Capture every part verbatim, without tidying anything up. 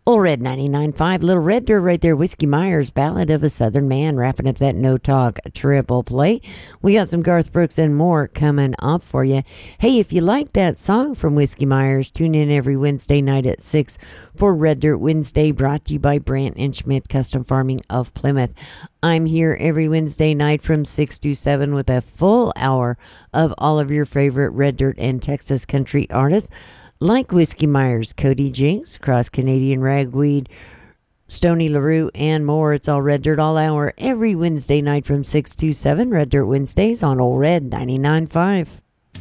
Old Red ninety-nine point five, Little Red Dirt right there. Whiskey Myers, Ballad of a Southern Man, wrapping up that No Talk triple play. We got some Garth Brooks and more coming up for you. Hey, if you like that song from Whiskey Myers, tune in every Wednesday night at six for Red Dirt Wednesday, brought to you by Brandt and Schmidt Custom Farming of Plymouth. I'm here every Wednesday night from six to seven with a full hour of all of your favorite Red Dirt and Texas country artists, like Whiskey Myers, Cody Jinks, Cross Canadian Ragweed, Stony LaRue, and more. It's all Red Dirt all hour every Wednesday night from six to seven. Red Dirt Wednesdays on Old Red ninety-nine point five.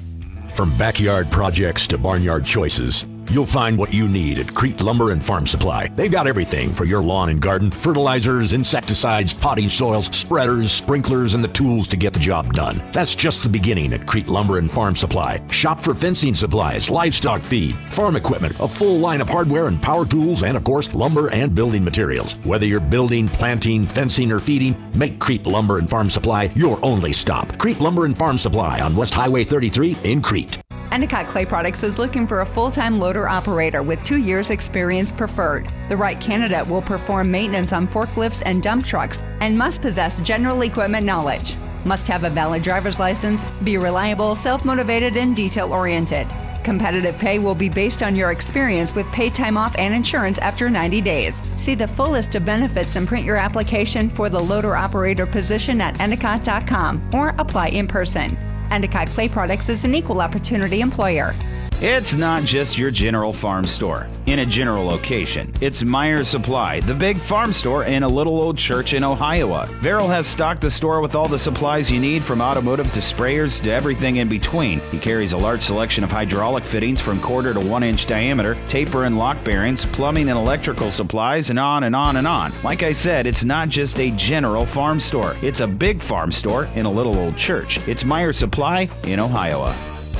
From backyard projects to barnyard choices, you'll find what you need at Crete Lumber and Farm Supply. They've got everything for your lawn and garden: fertilizers, insecticides, potting soils, spreaders, sprinklers, and the tools to get the job done. That's just the beginning at Crete Lumber and Farm Supply. Shop for fencing supplies, livestock feed, farm equipment, a full line of hardware and power tools, and of course, lumber and building materials. Whether you're building, planting, fencing, or feeding, make Crete Lumber and Farm Supply your only stop. Crete Lumber and Farm Supply on West Highway thirty-three in Crete. Endicott Clay Products is looking for a full-time loader operator with two years experience preferred. The right candidate will perform maintenance on forklifts and dump trucks and must possess general equipment knowledge. Must have a valid driver's license, be reliable, self-motivated, and detail-oriented. Competitive pay will be based on your experience with paid time off and insurance after ninety days. See the full list of benefits and print your application for the loader operator position at endicott dot com or apply in person. Endicott Clay Products is an equal opportunity employer. It's not just your general farm store in a general location. It's Myers Supply, the big farm store in a little old church in Ohio. Verrill has stocked the store with all the supplies you need, from automotive to sprayers to everything in between. He carries a large selection of hydraulic fittings from quarter to one inch diameter, taper and lock bearings, plumbing and electrical supplies, and on and on and on. Like I said, it's not just a general farm store. It's a big farm store in a little old church. It's Myers Supply in Ohio.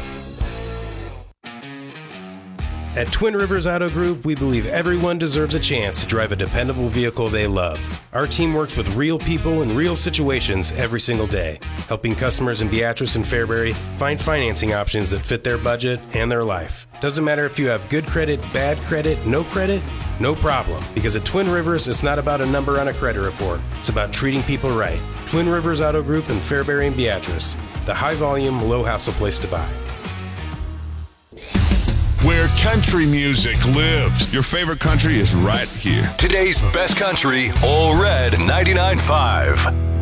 At Twin Rivers Auto Group, we believe everyone deserves a chance to drive a dependable vehicle they love. Our team works with real people in real situations every single day, helping customers in Beatrice and Fairbury find financing options that fit their budget and their life. Doesn't matter if you have good credit, bad credit, no credit, no problem. Because at Twin Rivers, it's not about a number on a credit report. It's about treating people right. Twin Rivers Auto Group in Fairbury and Beatrice, the high-volume, low-hassle place to buy. Where country music lives. Your favorite country is right here. Today's best country, Old Red ninety-nine point five.